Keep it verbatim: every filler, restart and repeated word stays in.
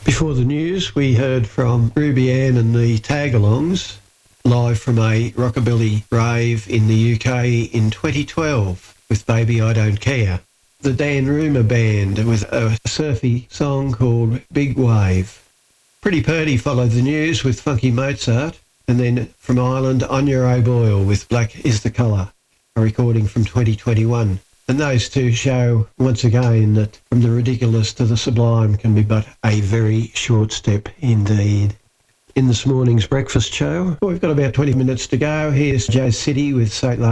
Before the news, we heard from Ruby Ann and the Tagalongs, live from a rockabilly rave in the U K in twenty twelve with Baby I Don't Care. The Dan Rumer Band with a surfy song called Big Wave. Pretty Purdy followed the news with Funky Mozart, and then from Ireland, Anya O'Boyle with Black is the Colour, a recording from twenty twenty-one. And those two show once again that from the ridiculous to the sublime can be but a very short step indeed. In this morning's breakfast show, we've got about twenty minutes to go. Here's Joe City with Saint